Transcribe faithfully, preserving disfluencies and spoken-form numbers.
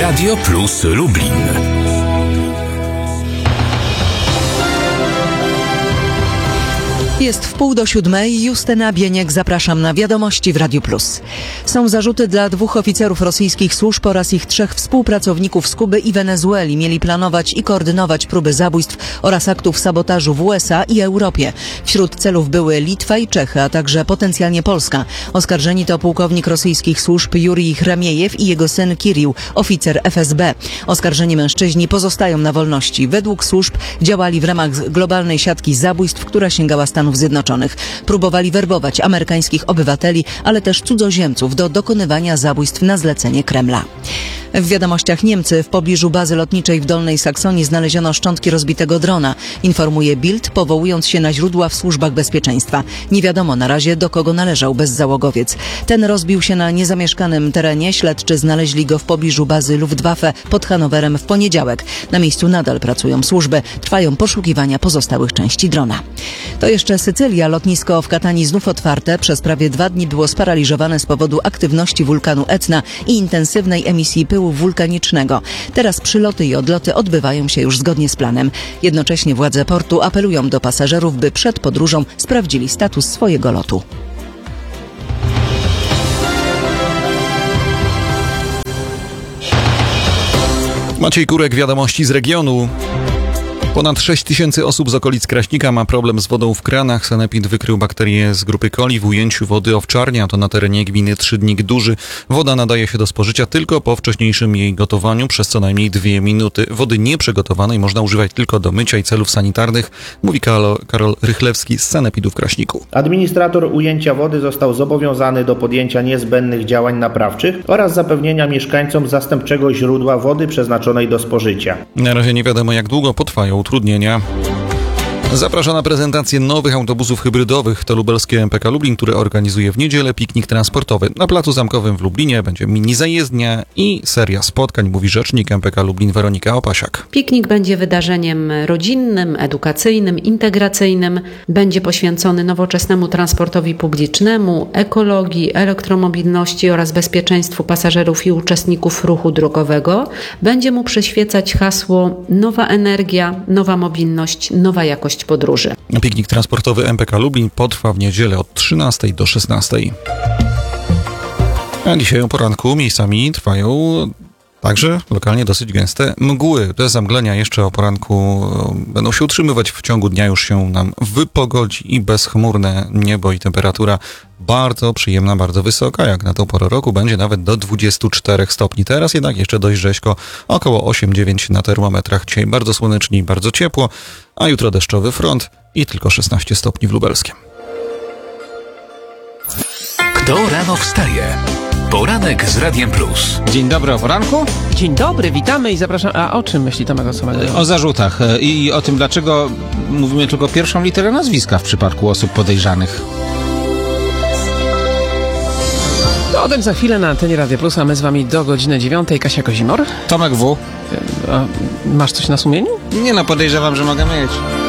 Radio Plus Lublin. Jest w pół do siódmej. Justyna Bieniek, zapraszam na Wiadomości w Radiu Plus. Są zarzuty dla dwóch oficerów rosyjskich służb oraz ich trzech współpracowników z Kuby i Wenezueli. Mieli planować i koordynować próby zabójstw oraz aktów sabotażu w U S A i Europie. Wśród celów były Litwa i Czechy, a także potencjalnie Polska. Oskarżeni to pułkownik rosyjskich służb Jurij Chramiejew i jego syn Kirill, oficer F S B. Oskarżeni mężczyźni pozostają na wolności. Według służb działali w ramach globalnej siatki zabójstw, która sięgała Stanów Zjednoczonych. Próbowali werbować amerykańskich obywateli, ale też cudzoziemców do dokonywania zabójstw na zlecenie Kremla. W wiadomościach Niemcy w pobliżu bazy lotniczej w Dolnej Saksonii znaleziono szczątki rozbitego drona. Informuje Bild, powołując się na źródła w służbach bezpieczeństwa. Nie wiadomo na razie, do kogo należał bezzałogowiec. Ten rozbił się na niezamieszkanym terenie. Śledczy znaleźli go w pobliżu bazy Luftwaffe pod Hanowerem w poniedziałek. Na miejscu nadal pracują służby. Trwają poszukiwania pozostałych części drona. To jeszcze Sycylia. Lotnisko w Katanii znów otwarte. Przez prawie dwa dni było sparaliżowane z powodu aktywności wulkanu Etna i intensywnej emisji pyłu wulkanicznego. Teraz przyloty i odloty odbywają się już zgodnie z planem. Jednocześnie władze portu apelują do pasażerów, by przed podróżą sprawdzili status swojego lotu. Maciej Kurek, Wiadomości z regionu. Ponad sześć tysięcy osób z okolic Kraśnika ma problem z wodą w kranach. Sanepid wykrył bakterie z grupy coli w ujęciu wody owczarnia. To na terenie gminy Trzydnik Duży. Woda nadaje się do spożycia tylko po wcześniejszym jej gotowaniu przez co najmniej dwie minuty. Wody nieprzygotowanej można używać tylko do mycia i celów sanitarnych, mówi Karol, Karol Rychlewski z Sanepidu w Kraśniku. Administrator ujęcia wody został zobowiązany do podjęcia niezbędnych działań naprawczych oraz zapewnienia mieszkańcom zastępczego źródła wody przeznaczonej do spożycia. Na razie nie wiadomo, jak długo potrwają utrudnienia. Zaprasza na prezentację nowych autobusów hybrydowych. To lubelskie M P K Lublin, które organizuje w niedzielę piknik transportowy. Na Placu Zamkowym w Lublinie będzie mini zajezdnia i seria spotkań, mówi rzecznik M P K Lublin Weronika Opasiak. Piknik będzie wydarzeniem rodzinnym, edukacyjnym, integracyjnym. Będzie poświęcony nowoczesnemu transportowi publicznemu, ekologii, elektromobilności oraz bezpieczeństwu pasażerów i uczestników ruchu drogowego. Będzie mu przyświecać hasło nowa energia, nowa mobilność, nowa jakość podróży. Piknik transportowy M P K Lublin potrwa w niedzielę od trzynastej do szesnastej. A dzisiaj o poranku miejscami trwają także lokalnie dosyć gęste mgły. Te zamglenia jeszcze o poranku będą się utrzymywać. W ciągu dnia już się nam wypogodzi i bezchmurne niebo i temperatura bardzo przyjemna, bardzo wysoka. Jak na tą porę roku będzie nawet do dwudziestu czterech stopni. Teraz jednak jeszcze dość rzeźko, około osiem dziewięć na termometrach. Dzisiaj bardzo słonecznie i bardzo ciepło, a jutro deszczowy front i tylko szesnaście stopni w Lubelskiem. Kto rano wstaje? Poranek z Radiem Plus. Dzień dobry o poranku. Dzień dobry, witamy i zapraszam. A o czym myśli Tomek Osobego? O zarzutach i o tym, dlaczego mówimy tylko pierwszą literę nazwiska w przypadku osób podejrzanych. To o tym za chwilę na antenie Radia Plus, a my z wami do godziny dziewiątej. Kasia Kozimor. Tomek W. A masz coś na sumieniu? Nie no, podejrzewam, że mogę mieć.